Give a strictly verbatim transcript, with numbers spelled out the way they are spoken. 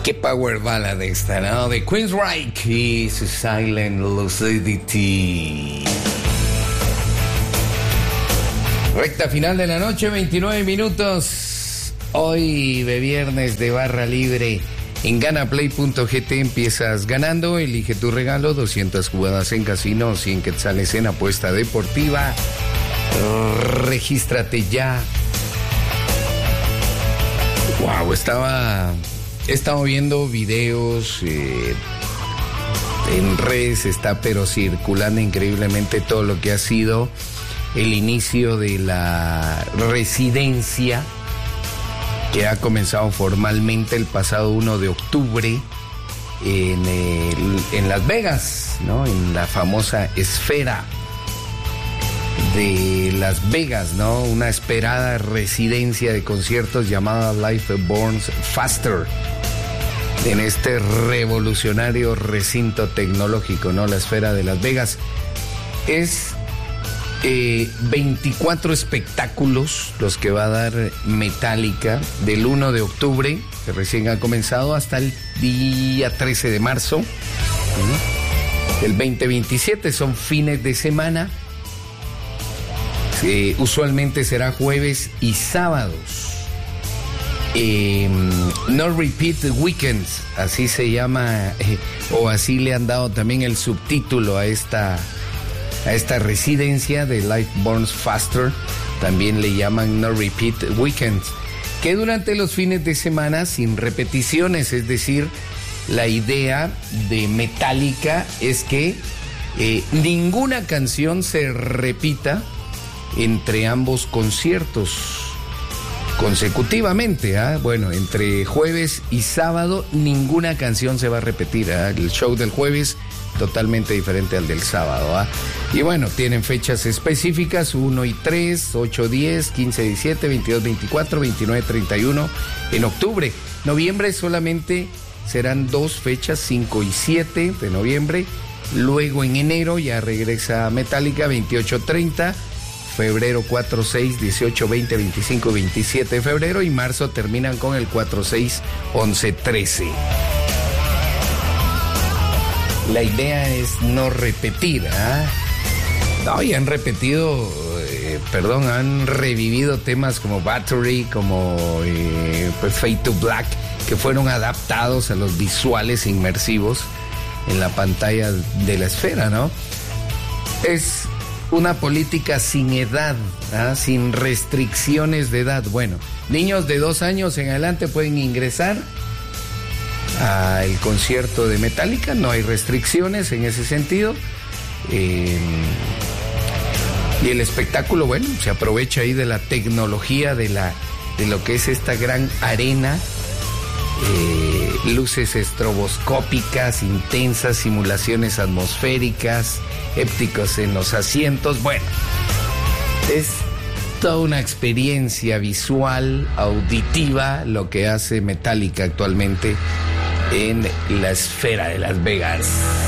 Qué power ballad esta, ¿no? De Queensryche y su Silent Lucidity. Recta final de la noche, veintinueve minutos. Hoy de viernes de barra libre. En ganaplay punto g t empiezas ganando. Elige tu regalo, doscientas jugadas en casino, cien quetzales en apuesta deportiva. Regístrate ya. Wow, estaba... He estado viendo videos eh, en redes, está pero circulando increíblemente todo lo que ha sido el inicio de la residencia que ha comenzado formalmente el pasado uno de octubre en, el, en Las Vegas, ¿no? En la famosa esfera de Las Vegas, ¿no? Una esperada residencia de conciertos llamada Life Burns Faster. En este revolucionario recinto tecnológico, ¿no? La esfera de Las Vegas. Es eh, veinticuatro espectáculos los que va a dar Metallica del uno de octubre, que recién ha comenzado, hasta el día trece de marzo. ¿Sí? El veinte veintisiete son fines de semana. Eh, usualmente será jueves y sábados. Eh, no Repeat Weekends, así se llama, eh, o así le han dado también el subtítulo a esta, a esta residencia de Life Burns Faster. También le llaman No Repeat Weekends, que durante los fines de semana sin repeticiones, es decir, la idea de Metallica es que eh, ninguna canción se repita entre ambos conciertos consecutivamente, ¿eh? Bueno, entre jueves y sábado ninguna canción se va a repetir, ¿eh? El show del jueves totalmente diferente al del sábado, ¿eh? Y bueno, tienen fechas específicas, uno y tres, ocho, diez, quince, diecisiete, veintidós, veinticuatro, veintinueve, treinta y uno en octubre. Noviembre solamente serán dos fechas, cinco y siete de noviembre. Luego en enero ya regresa Metallica, veintiocho, treinta. Febrero cuatro, seis, dieciocho, veinte, veinticinco, veintisiete de febrero, y marzo terminan con el cuatro, seis, once, trece. La idea es no repetir, ¿ah? ¿eh? No, y han repetido, eh, perdón, han revivido temas como Battery, como eh, pues Fade to Black, que fueron adaptados a los visuales inmersivos en la pantalla de la esfera, ¿no? Es una política sin edad, ¿ah? Sin restricciones de edad. Bueno, niños de dos años en adelante pueden ingresar al concierto de Metallica, no hay restricciones en ese sentido. Eh, y el espectáculo, bueno, se aprovecha ahí de la tecnología, de, la, de lo que es esta gran arena. Eh, luces estroboscópicas intensas, simulaciones atmosféricas, hépticos en los asientos. Bueno, es toda una experiencia visual, auditiva, lo que hace Metallica actualmente en la esfera de Las Vegas.